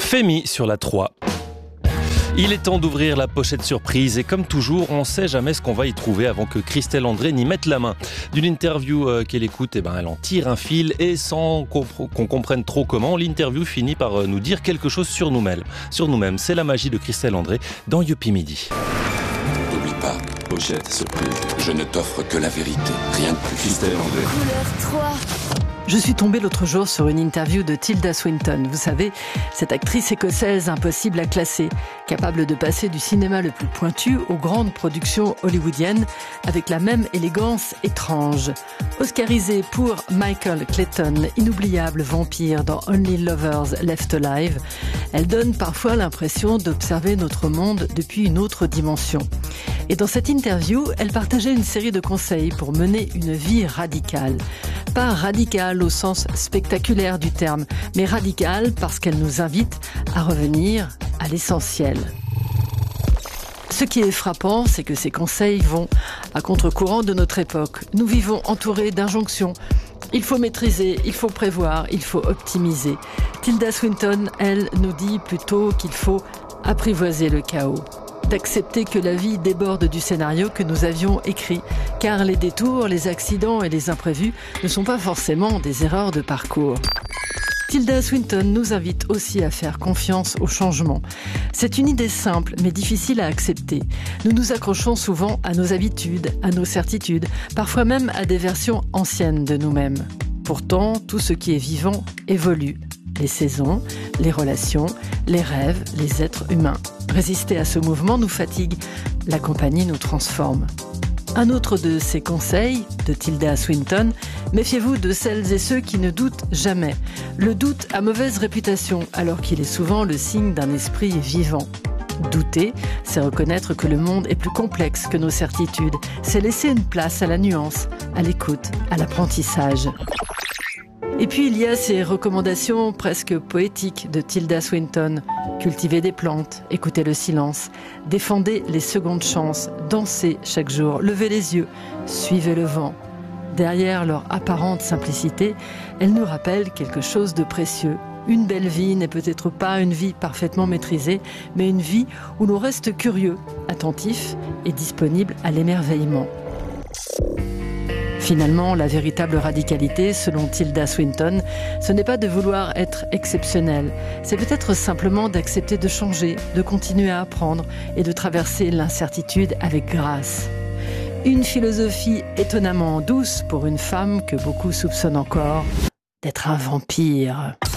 Femi sur la 3. Il est temps d'ouvrir la pochette surprise et comme toujours, on ne sait jamais ce qu'on va y trouver avant que Christelle André n'y mette la main. D'une interview qu'elle écoute, elle en tire un fil et sans qu'on comprenne trop comment, l'interview finit par nous dire quelque chose sur nous-mêmes. C'est la magie de Christelle André dans Youpi Midi. N'oublie pas, pochette surprise, je ne t'offre que la vérité, rien de plus. Christelle André. Couleur 3. Je suis tombée l'autre jour sur une interview de Tilda Swinton. Vous savez, cette actrice écossaise impossible à classer, capable de passer du cinéma le plus pointu aux grandes productions hollywoodiennes avec la même élégance étrange. Oscarisée pour Michael Clayton, inoubliable vampire dans Only Lovers Left Alive, elle donne parfois l'impression d'observer notre monde depuis une autre dimension. Et dans cette interview, elle partageait une série de conseils pour mener une vie radicale. Pas radicale au sens spectaculaire du terme, mais radicale parce qu'elle nous invite à revenir à l'essentiel. Ce qui est frappant, c'est que ces conseils vont à contre-courant de notre époque. Nous vivons entourés d'injonctions. Il faut maîtriser, il faut prévoir, il faut optimiser. Tilda Swinton, elle, nous dit plutôt qu'il faut apprivoiser le chaos. D'accepter que la vie déborde du scénario que nous avions écrit, car les détours, les accidents et les imprévus ne sont pas forcément des erreurs de parcours. Tilda Swinton nous invite aussi à faire confiance au changement. C'est une idée simple mais difficile à accepter. Nous nous accrochons souvent à nos habitudes, à nos certitudes, parfois même à des versions anciennes de nous-mêmes. Pourtant, tout ce qui est vivant évolue. Les saisons, les relations, les rêves, les êtres humains. Résister à ce mouvement nous fatigue, la compagnie nous transforme. Un autre de ses conseils, de Tilda Swinton, méfiez-vous de celles et ceux qui ne doutent jamais. Le doute a mauvaise réputation, alors qu'il est souvent le signe d'un esprit vivant. Douter, c'est reconnaître que le monde est plus complexe que nos certitudes. C'est laisser une place à la nuance, à l'écoute, à l'apprentissage. Et puis il y a ces recommandations presque poétiques de Tilda Swinton. Cultivez des plantes, écoutez le silence, défendez les secondes chances, dansez chaque jour, levez les yeux, suivez le vent. Derrière leur apparente simplicité, elles nous rappellent quelque chose de précieux. Une belle vie n'est peut-être pas une vie parfaitement maîtrisée, mais une vie où l'on reste curieux, attentif et disponible à l'émerveillement. Finalement, la véritable radicalité, selon Tilda Swinton, ce n'est pas de vouloir être exceptionnel. C'est peut-être simplement d'accepter de changer, de continuer à apprendre et de traverser l'incertitude avec grâce. Une philosophie étonnamment douce pour une femme que beaucoup soupçonnent encore d'être un vampire.